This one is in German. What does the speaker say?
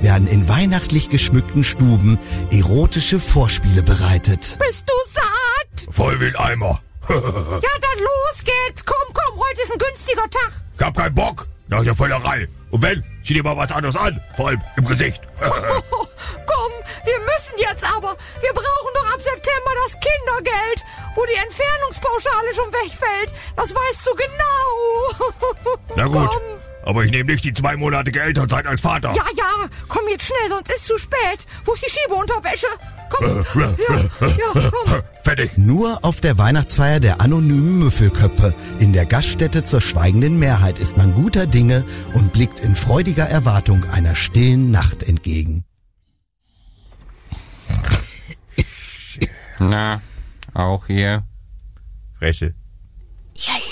werden in weihnachtlich geschmückten Stuben erotische Vorspiele bereitet. Bist du satt? Voll wie ein Eimer. Ja, dann los geht's. Komm, heute ist ein günstiger Tag. Ich hab keinen Bock. Nach der Völlerei. Und wenn, zieh dir mal was anderes an. Vor allem im Gesicht. Komm, wir müssen jetzt aber. Wir brauchen doch ab September das Kindergeld, wo die Entfernungspauschale schon wegfällt. Das weißt du genau. Na gut, Komm. aber ich nehme nicht die 2-monatige Elternzeit als Vater. Ja, komm jetzt schnell, sonst ist zu spät. Wo ist die Schiebeunterwäsche? Komm, komm. Fertig. Nur auf der Weihnachtsfeier der anonymen Müffelköppe in der Gaststätte zur schweigenden Mehrheit ist man guter Dinge und blickt in freudiger Erwartung einer stillen Nacht entgegen. Na, auch hier. Freche. Ja,